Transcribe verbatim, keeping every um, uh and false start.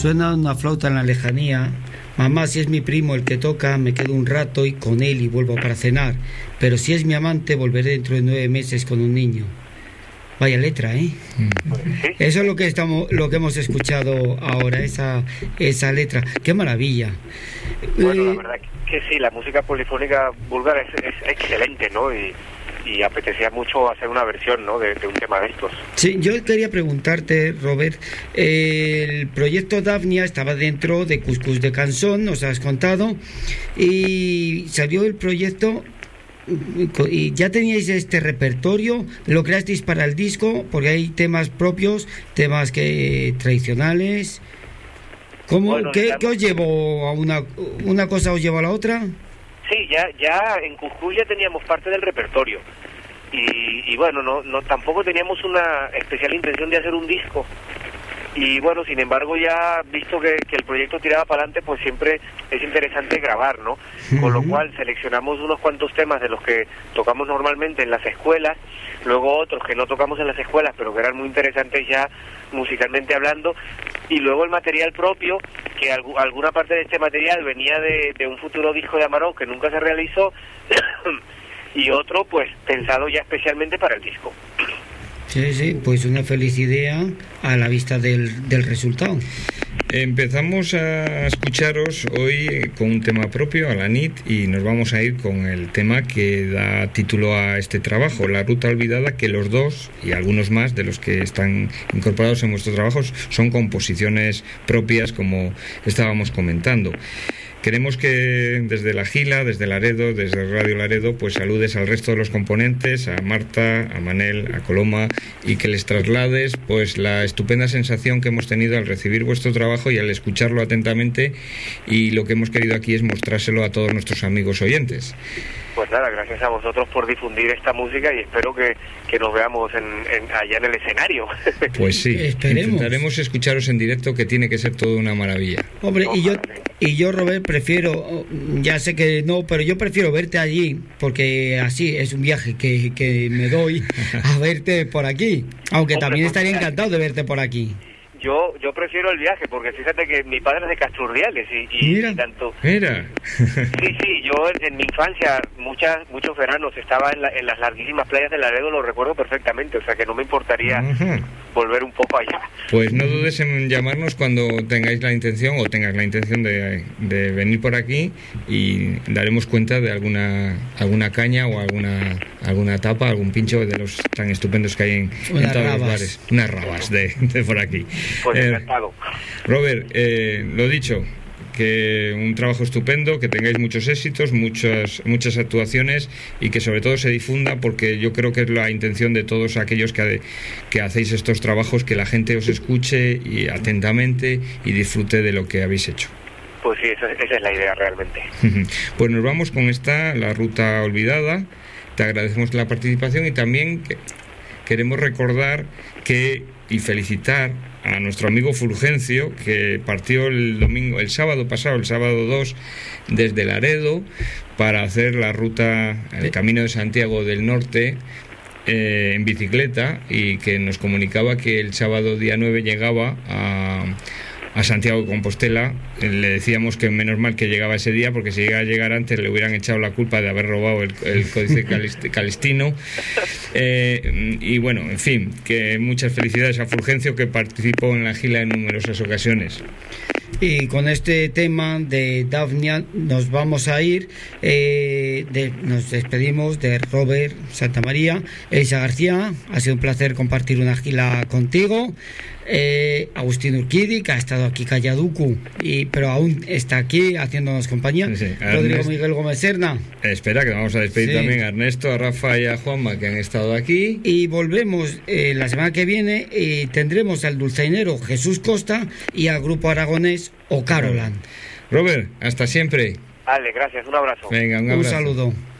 Suena una flauta en la lejanía. Mamá, si es mi primo el que toca, me quedo un rato y con él y vuelvo para cenar. Pero si es mi amante, volveré dentro de nueve meses con un niño. Vaya letra, ¿eh? Eso es lo que estamos, lo que hemos escuchado ahora, esa, esa letra. ¡Qué maravilla! Bueno, eh, la verdad que sí, la música polifónica búlgara es, es excelente, ¿no? Y, y apetecía mucho hacer una versión, ¿no?, de, de un tema de estos. Sí, yo quería preguntarte, Robert, eh, el proyecto Dafnia estaba dentro de Cuscús de Canción, nos has contado, y salió el proyecto, y ya teníais este repertorio, lo creasteis para el disco, porque hay temas propios, temas que tradicionales. ¿Cómo, bueno, ¿qué, ¿Qué os llevó a una, una cosa os llevó a la otra? Sí, ya ya en Cuscús ya teníamos parte del repertorio y, y bueno, no no tampoco teníamos una especial intención de hacer un disco. Y bueno, sin embargo, ya visto que, que el proyecto tiraba para adelante, pues siempre es interesante grabar, ¿no? Uh-huh. Con lo cual seleccionamos unos cuantos temas de los que tocamos normalmente en las escuelas, luego otros que no tocamos en las escuelas, pero que eran muy interesantes ya musicalmente hablando, y luego el material propio, que alg- alguna parte de este material venía de, de un futuro disco de Amarok que nunca se realizó, y otro pues pensado ya especialmente para el disco. Sí, sí, pues una feliz idea a la vista del, del resultado. Empezamos a escucharos hoy con un tema propio, Alanit, y nos vamos a ir con el tema que da título a este trabajo, La Ruta Olvidada, que los dos y algunos más de los que están incorporados en vuestros trabajos son composiciones propias, como estábamos comentando. Queremos que desde La Gila, desde Laredo, desde Radio Laredo, pues saludes al resto de los componentes, a Marta, a Manel, a Coloma, y que les traslades pues la estupenda sensación que hemos tenido al recibir vuestro trabajo y al escucharlo atentamente, y lo que hemos querido aquí es mostrárselo a todos nuestros amigos oyentes. Pues nada, gracias a vosotros por difundir esta música y espero que, que nos veamos en, en, allá en el escenario. Pues sí, esperemos. Intentaremos escucharos en directo, que tiene que ser todo una maravilla. Hombre, y yo, y yo, Robert, prefiero, ya sé que no, pero yo prefiero verte allí, porque así es un viaje que, que me doy a verte por aquí, aunque Hombre, también estaría encantado de verte por aquí. Yo yo prefiero el viaje, porque fíjate que mi padre es de Castrurdiales y, y, mira, y tanto... Mira. Sí, sí, yo en, en mi infancia, muchas muchos veranos estaba en, la, en las larguísimas playas de Laredo, lo recuerdo perfectamente, o sea que no me importaría uh-huh. volver un poco allá. Pues no dudes en llamarnos cuando tengáis la intención, o tengas la intención de, de venir por aquí, y daremos cuenta de alguna alguna caña o alguna alguna tapa, algún pincho de los tan estupendos que hay en, en todos rabas. Los bares. Unas rabas de, de por aquí. Pues encantado. Eh, Robert, eh, lo dicho, que un trabajo estupendo, que tengáis muchos éxitos, muchas muchas actuaciones, y que sobre todo se difunda, porque yo creo que es la intención de todos aquellos que, que hacéis estos trabajos, que la gente os escuche y atentamente y disfrute de lo que habéis hecho. Pues sí, esa, esa es la idea realmente. Pues nos vamos con esta, La Ruta Olvidada. Te agradecemos la participación, y también que queremos recordar que y felicitar a nuestro amigo Fulgencio, que partió el domingo, el sábado pasado, el sábado dos, desde Laredo para hacer la ruta, el Camino de Santiago del Norte, eh, en bicicleta, y que nos comunicaba que el sábado día nueve llegaba a a Santiago de Compostela. Le decíamos que menos mal que llegaba ese día, porque si llegaba a llegar antes le hubieran echado la culpa de haber robado el, el códice calistino. Eh, y bueno, en fin, que muchas felicidades a Fulgencio, que participó en La Gila en numerosas ocasiones. Y con este tema de Dafnia nos vamos a ir, eh, de, nos despedimos de Robert Santamaría, Elisa García, ha sido un placer compartir una gila contigo. Eh, Agustín Urquidi, que ha estado aquí calladucu, y, pero aún está aquí haciéndonos compañía. Sí, sí. Rodrigo Ernest... Miguel Gómez Serna. Espera, que vamos a despedir sí. también a Ernesto, a Rafa y a Juanma, que han estado aquí. Y volvemos eh, la semana que viene, y tendremos al dulzainero Jesús Costa y al grupo aragonés O'Carolan. Robert, hasta siempre. Vale, gracias, un abrazo. Venga, un abrazo. Un saludo.